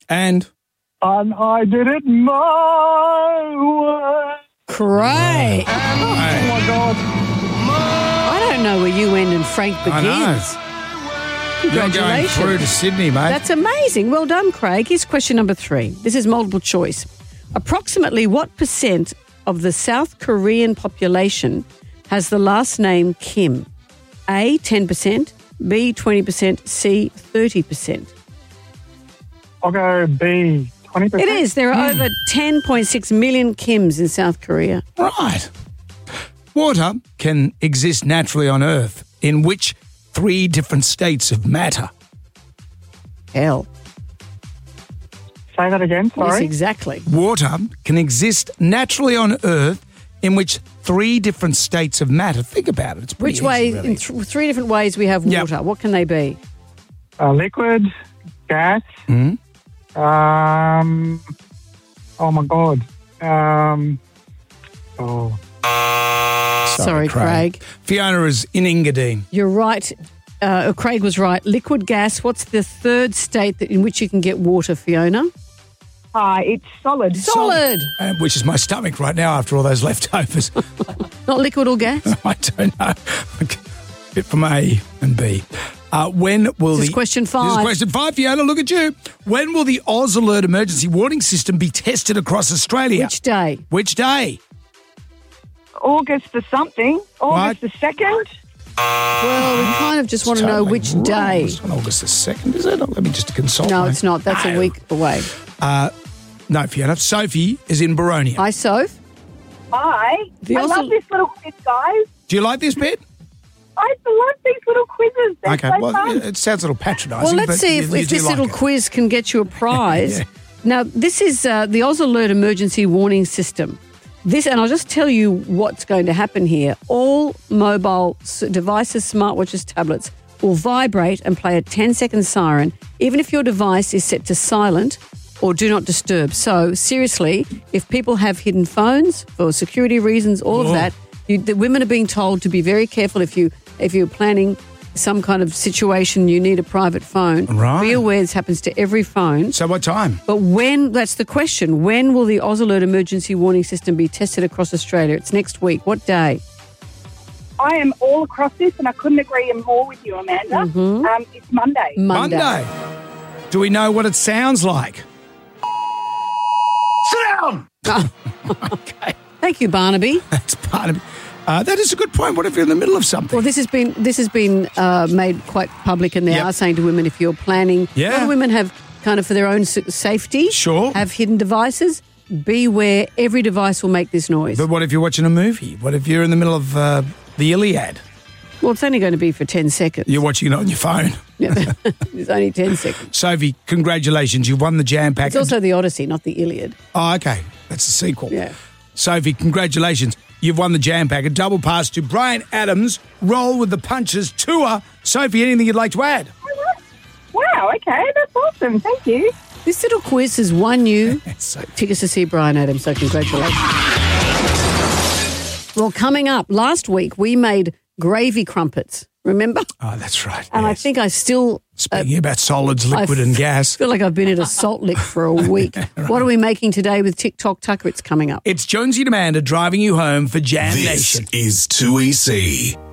And I did it my way. Craig. Oh, my God. I don't know where you end and Frank begins. I know. You're going Congratulations. through to Sydney, mate. That's amazing. Well done, Craig. Here's question number 3. This is multiple choice. Approximately what % of the South Korean population has the last name Kim? A, 10%, B, 20%, C, 30%. I'll go B, 20%. It is. There are over 10.6 million Kims in South Korea. Right. Water can exist naturally on Earth in which 3 different states of matter? Hell. Say that again, Yes, sorry. exactly. Water can exist naturally on Earth in which 3 different states of matter. Think about it. It's pretty Which way? easy, really. In 3 different ways we have Yep. water. What can they be? Liquid, gas. Mhm. Oh, my God. Sorry, Craig. Fiona is in Engadine. You're right. Craig was right. Liquid gas. What's the 3rd state in which you can get water, Fiona? It's solid. Solid. Which is my stomach right now after all those leftovers. Not liquid or gas? I don't know. Bit from A and B. When will This is question 5. This is question 5, Fiona. Look at you. When will the Oz Alert emergency warning system be tested across Australia? Which day? Which day? August the something. August the 2nd. Well, we kind of just want to know Totally which wrong. day. It's on August the 2nd, is it? Let me just consult. No, it's not. That's a week away. No, Fiona. Sophie is in Baronia. Hi, Soph. Hi. The I also- love this little quiz, guys. Do you like this bit? I love these little quizzes. They're Okay, so well, fun. it sounds a little patronising. Well, let's but see you if do this like little it. quiz can get you a prize. Yeah. Now, this is the Oz Alert emergency warning system. And I'll just tell you what's going to happen here. All mobile devices, smartwatches, tablets will vibrate and play a 10-second siren, even if your device is set to silent or do not disturb. So, seriously, if people have hidden phones for security reasons, all of that, the women are being told to be very careful if you're planning some kind of situation, you need a private phone. Right. Be aware this happens to every phone. So what time? But that's the question. When will the Oz Alert emergency warning system be tested across Australia? It's next week. What day? I am all across this, and I couldn't agree more with you, Amanda. Mm-hmm. It's Monday. Monday. Do we know what it sounds like? Sit down! Okay. Thank you, Barnaby. That's part of it. That is a good point. What if you're in the middle of something? Well, this has been made quite public, and they Yep. are saying to women, if you're planning, Yeah. a lot of women have kind of for their own safety, Sure. have hidden devices. Beware, every device will make this noise. But what if you're watching a movie? What if you're in the middle of the Iliad? Well, it's only going to be for 10 seconds. You're watching it on your phone. Yeah, it's only 10 seconds. Sophie, congratulations. You've won the jam package. It's also the Odyssey, not the Iliad. Oh, okay. That's the sequel. Yeah. Sophie, congratulations. You've won the jam pack. A double pass to Brian Adams' Roll with the Punches tour. Sophie, anything you'd like to add? Wow, okay, that's awesome. Thank you. This little quiz has won you So, tickets to see Brian Adams, so congratulations. Well, coming up, last week we made gravy crumpets, remember? oh, that's right. And I yes. think I still Speaking about solids, liquid, I and gas. feel like I've been at a salt lick for a week. What are we making today with TikTok Tucker? It's coming up. It's Jonesy and Amanda driving you home for Jam This Nation. is 2EC.